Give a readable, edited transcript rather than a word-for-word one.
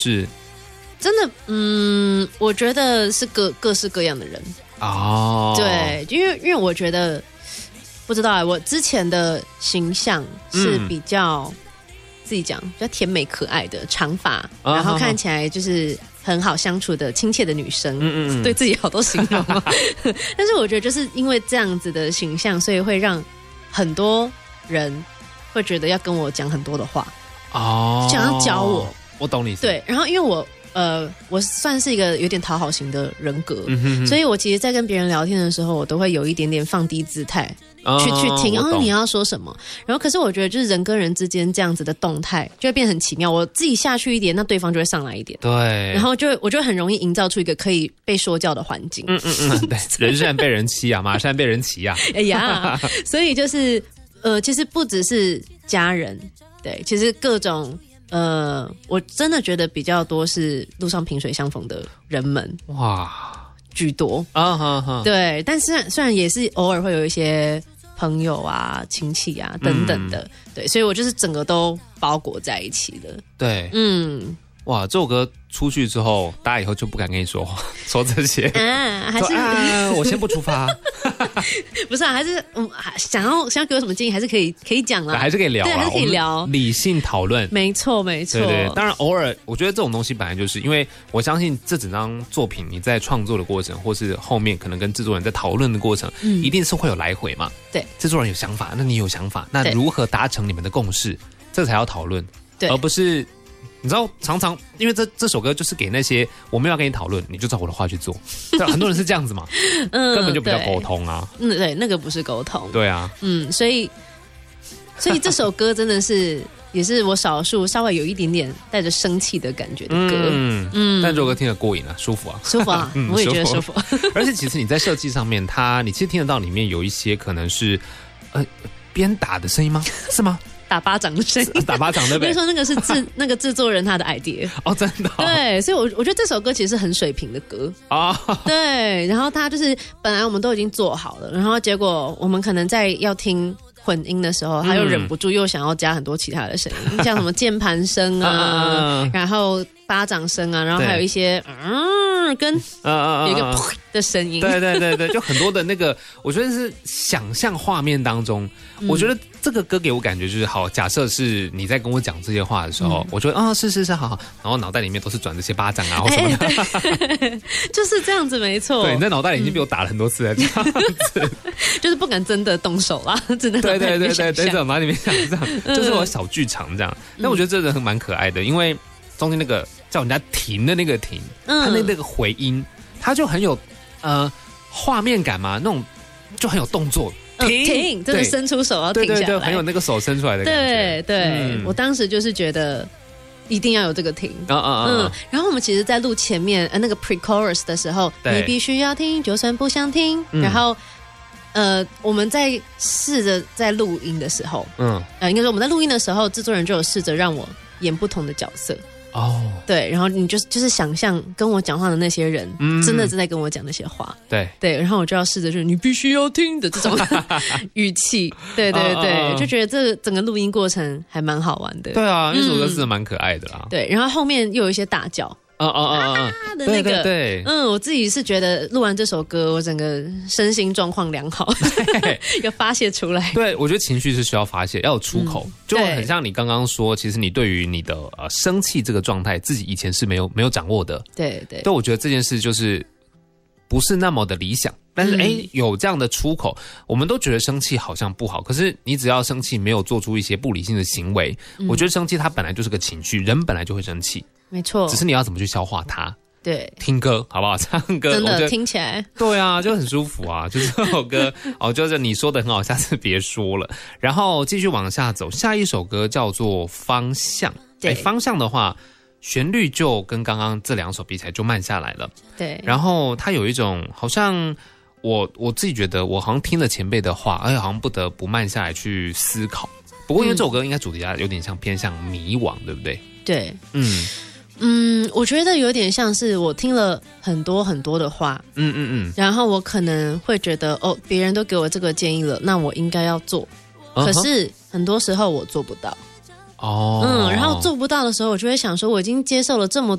是真的，我觉得是各式各样的人哦。 对，因为我觉得不知道我之前的形象是比较、自己讲比较甜美可爱的长发，然后看起来就是很好相处的亲切的女生，对自己好多形容啊。但是我觉得就是因为这样子的形象，所以会让很多人会觉得要跟我讲很多的话哦，想要教我。 我懂你。 对，然后因为我算是一个有点讨好型的人格，所以我其实在跟别人聊天的时候，我都会有一点点放低姿态。去听你要说什么，然后可是我觉得就是人跟人之间这样子的动态就会变很奇妙，我自己下去一点，那对方就会上来一点，对，然后我就很容易营造出一个可以被说教的环境。 对，人善被人欺啊，马善被人骑啊。 哎呀，所以就是其实不只是家人，对，其实各种我真的觉得比较多是路上萍水相逢的人们居多啊，对，但是虽然也是偶尔会有一些朋友啊、亲戚啊等等的，对，所以我就是整个都包裹在一起的。对， 哇，这首歌出去之后，大家以后就不敢跟你说说这些还是我先不出发。 不是啊，还是想要给我什么建议，还是可以讲啦， 还是可以聊啊， 对，还是可以聊， 理性讨论， 没错。 对，当然偶尔，我觉得这种东西本来就是因为我相信这整张作品你在创作的过程，或是后面可能跟制作人在讨论的过程，一定是会有来回嘛。对，制作人有想法，那你有想法，那如何达成你们的共识，这才要讨论，而不是。你知道，常常因为这首歌就是给那些我没有要跟你讨论，你就照我的话去做。很多人是这样子嘛，根本就不叫沟通啊。 对，那个不是沟通。 对啊， 所以这首歌真的是也是我少数稍微有一点点带着生气的感觉的歌。 但这首歌听得过瘾啊，舒服啊， 舒服啊，我也觉得舒服。 而且其实你在设计上面，你其实听得到里面有一些可能是鞭打的声音吗？是吗？ 打巴掌的声音， 打巴掌对不对？ 我跟你说，那个是那个制作人他的 idea 哦，真的。 对，所以我觉得这首歌其实是很水平的歌啊。对，然后他就是本来我们都已经做好了，然后结果我们可能在要听混音的时候，他又忍不住又想要加很多其他的声音，像什么键盘声啊，然后巴掌声啊，然后还有一些跟有一个噗的声音。 对，就很多的那个，我觉得是想象画面当中，我觉得这个歌给我感觉就是好。假设是你在跟我讲这些话的时候，我觉得是好，然后脑袋里面都是转这些巴掌啊或什么的， 就是这样子，没错。 对，你在脑袋里已经被我打了很多次了，这样子， 就是不敢真的动手啦，只能对，在脑袋里面想这样，就是我小剧场这样。但我觉得这人蛮可爱的，因为中间那个叫人家停的那个停，他那个回音，他就很有画面感嘛，那种就很有动作。 停，真的伸出手要停下来， 对，很有那个手伸出来的感觉。 对，我当时就是觉得一定要有这个停。然后我们其实，在录前面那个 pre-chorus 的时候，你必须要听，就算不想听。然后我们在试着在录音的时候，应该说我们在录音的时候，制作人就有试着让我演不同的角色。对，然后你就是想象跟我讲话的那些人，真的是在跟我讲那些话，对，然后我就要试着就是你必须要听的这种语气，对，就觉得这整个录音过程还蛮好玩的。 对啊，那首歌是蛮可爱的啦。 对，然后后面又有一些大叫。的那个，对，我自己是觉得录完这首歌，我整个身心状况良好，有发泄出来。 对，我觉得情绪是需要发泄，要有出口，就很像你刚刚说，其实你对于你的生气这个状态，自己以前是没有掌握的。对，我觉得这件事就是不是那么的理想，但是有这样的出口，我们都觉得生气好像不好，可是你只要生气没有做出一些不理性的行为，我觉得生气它本来就是个情绪，人本来就会生气。没错，只是你要怎么去消化它。对，听歌好不好？唱歌真的听起来， 对啊，就很舒服啊。就这首歌就是你说的很好，下次别说了。然后继续往下走，下一首歌叫做《方向》。对，方向的话，旋律就跟刚刚这两首比起来就慢下来了。对，然后它有一种好像我自己觉得，我好像听了前辈的话，而且好像不得不慢下来去思考。不过因为这首歌应该主题有点像偏向迷惘，对不对？对，我觉得有点像是我听了很多很多的话，然后我可能会觉得别人都给我这个建议了，那我应该要做，可是很多时候我做不到。然后做不到的时候，我就会想说，我已经接受了这么